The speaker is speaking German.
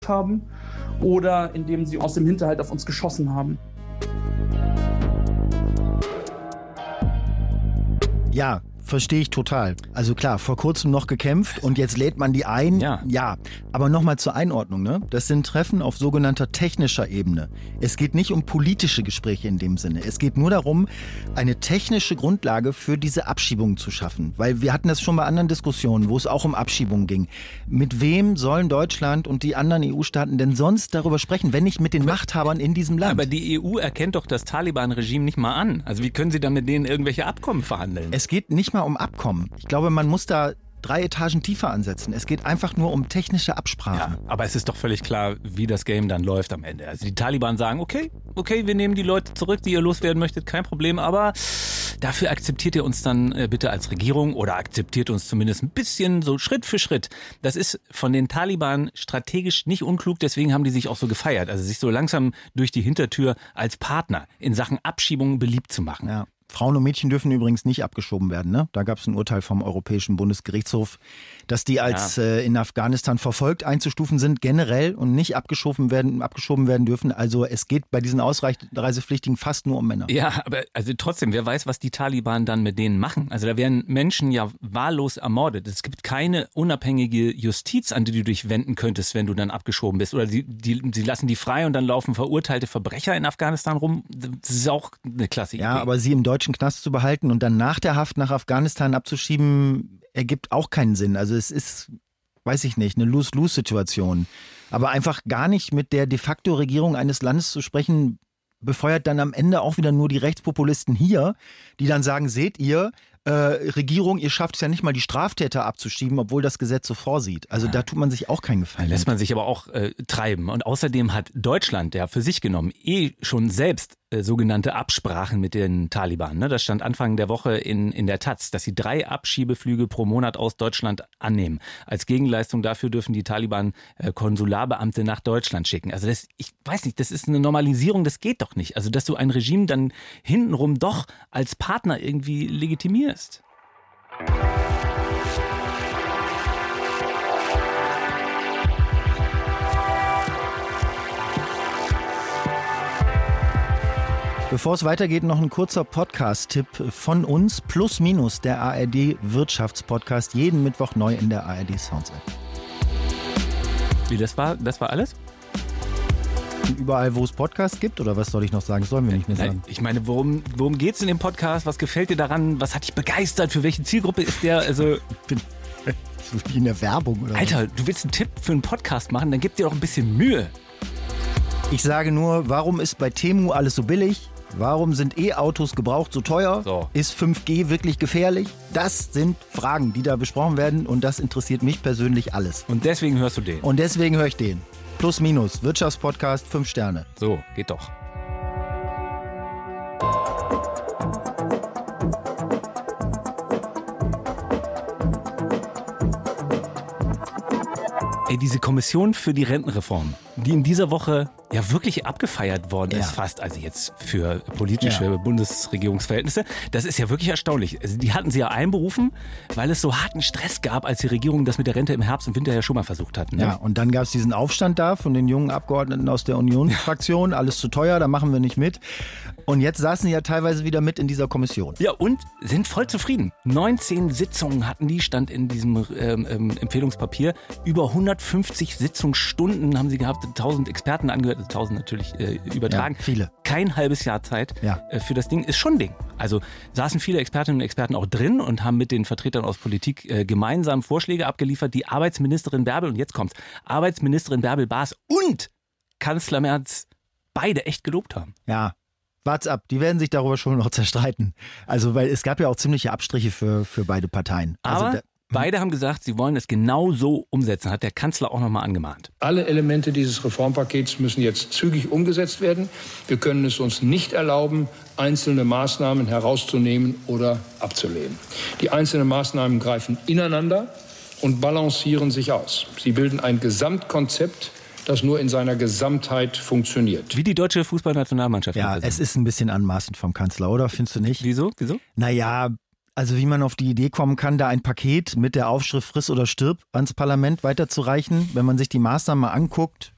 haben oder indem sie aus dem Hinterhalt auf uns geschossen haben. Ja, verstehe ich total. Also klar, vor kurzem noch gekämpft und jetzt lädt man die ein. Ja. Aber nochmal zur Einordnung, ne? Das sind Treffen auf sogenannter technischer Ebene. Es geht nicht um politische Gespräche in dem Sinne. Es geht nur darum, eine technische Grundlage für diese Abschiebungen zu schaffen. Weil wir hatten das schon bei anderen Diskussionen, wo es auch um Abschiebungen ging. Mit wem sollen Deutschland und die anderen EU-Staaten denn sonst darüber sprechen, wenn nicht mit den Machthabern in diesem Land? Aber die EU erkennt doch das Taliban-Regime nicht mal an. Also wie können sie dann mit denen irgendwelche Abkommen verhandeln? Es geht nicht mal um Abkommen. Ich glaube, man muss da 3 Etagen tiefer ansetzen. Es geht einfach nur um technische Absprachen. Ja, aber es ist doch völlig klar, wie das Game dann läuft am Ende. Also die Taliban sagen, okay, wir nehmen die Leute zurück, die ihr loswerden möchtet, kein Problem, aber dafür akzeptiert ihr uns dann bitte als Regierung oder akzeptiert uns zumindest ein bisschen so Schritt für Schritt. Das ist von den Taliban strategisch nicht unklug, deswegen haben die sich auch so gefeiert. Also sich so langsam durch die Hintertür als Partner in Sachen Abschiebungen beliebt zu machen. Ja. Frauen und Mädchen dürfen übrigens nicht abgeschoben werden. Ne? Da gab es ein Urteil vom Europäischen Bundesgerichtshof, dass die als in Afghanistan verfolgt einzustufen sind, generell und nicht abgeschoben werden dürfen. Also es geht bei diesen Ausreisepflichtigen fast nur um Männer. Ja, aber also trotzdem, wer weiß, was die Taliban dann mit denen machen. Also da werden Menschen ja wahllos ermordet. Es gibt keine unabhängige Justiz, an die du dich wenden könntest, wenn du dann abgeschoben bist. Oder sie lassen die frei und dann laufen verurteilte Verbrecher in Afghanistan rum. Das ist auch eine klasse Idee. Ja, aber sie im deutschen Knast zu behalten und dann nach der Haft nach Afghanistan abzuschieben, ergibt auch keinen Sinn. Also es ist, weiß ich nicht, eine Lose-Lose-Situation. Aber einfach gar nicht mit der de facto Regierung eines Landes zu sprechen, befeuert dann am Ende auch wieder nur die Rechtspopulisten hier, die dann sagen, seht ihr, Regierung, ihr schafft es ja nicht mal, die Straftäter abzuschieben, obwohl das Gesetz so vorsieht. Also da tut man sich auch keinen Gefallen. Da lässt man sich aber auch treiben. Und außerdem hat Deutschland ja für sich genommen schon selbst sogenannte Absprachen mit den Taliban. Ne? Das stand Anfang der Woche in der Taz, dass sie 3 Abschiebeflüge pro Monat aus Deutschland annehmen. Als Gegenleistung dafür dürfen die Taliban Konsularbeamte nach Deutschland schicken. Also ich weiß nicht, das ist eine Normalisierung, das geht doch nicht. Also dass du ein Regime dann hintenrum doch als Partner irgendwie legitimierst. Bevor es weitergeht, noch ein kurzer Podcast-Tipp von uns, Plus Minus, der ARD-Wirtschaftspodcast, jeden Mittwoch neu in der ARD-Sounds-App. Wie, das war alles? Und überall, wo es Podcasts gibt, oder was soll ich noch sagen? Das sollen wir nicht mehr sagen. Ich meine, worum geht's in dem Podcast? Was gefällt dir daran? Was hat dich begeistert? Für welche Zielgruppe ist der? Also wie in der Werbung, oder? Alter, du willst einen Tipp für einen Podcast machen, dann gib dir doch ein bisschen Mühe. Ich sage nur, warum ist bei Temu alles so billig? Warum sind E-Autos gebraucht so teuer? So. Ist 5G wirklich gefährlich? Das sind Fragen, die da besprochen werden und das interessiert mich persönlich alles. Und deswegen hörst du den? Und deswegen höre ich den. Plus Minus, Wirtschaftspodcast, 5 Sterne. So, geht doch. Ey, diese Kommission für die Rentenreform, die in dieser Woche ja wirklich abgefeiert worden ist, fast, also jetzt für politische Bundesregierungsverhältnisse, das ist ja wirklich erstaunlich. Also die hatten sie ja einberufen, weil es so harten Stress gab, als die Regierung das mit der Rente im Herbst und Winter ja schon mal versucht hatten. Ne? Ja, und dann gab es diesen Aufstand da von den jungen Abgeordneten aus der Unionsfraktion, alles zu teuer, da machen wir nicht mit. Und jetzt saßen sie ja teilweise wieder mit in dieser Kommission. Ja, und sind voll zufrieden. 19 Sitzungen hatten die, stand in diesem Empfehlungspapier. Über 150 Sitzungsstunden haben sie gehabt, 1000 Experten angehört, 1000 natürlich übertragen. Ja, viele. Kein halbes Jahr Zeit für das Ding, ist schon ein Ding. Also saßen viele Expertinnen und Experten auch drin und haben mit den Vertretern aus Politik gemeinsam Vorschläge abgeliefert, die Arbeitsministerin Bärbel, und jetzt kommt's, Arbeitsministerin Bärbel Baas und Kanzler Merz beide echt gelobt haben. Ja. Wart's ab, die werden sich darüber schon noch zerstreiten. Also, weil es gab ja auch ziemliche Abstriche für beide Parteien. Aber beide haben gesagt, sie wollen es genau so umsetzen, hat der Kanzler auch nochmal angemahnt. Alle Elemente dieses Reformpakets müssen jetzt zügig umgesetzt werden. Wir können es uns nicht erlauben, einzelne Maßnahmen herauszunehmen oder abzulehnen. Die einzelnen Maßnahmen greifen ineinander und balancieren sich aus. Sie bilden ein Gesamtkonzept, das nur in seiner Gesamtheit funktioniert. Wie die deutsche Fußballnationalmannschaft. Ja, es ist ein bisschen anmaßend vom Kanzler, oder? Findest du nicht? Wieso? Naja, also wie man auf die Idee kommen kann, da ein Paket mit der Aufschrift Friss oder stirb ans Parlament weiterzureichen. Wenn man sich die Maßnahmen mal anguckt,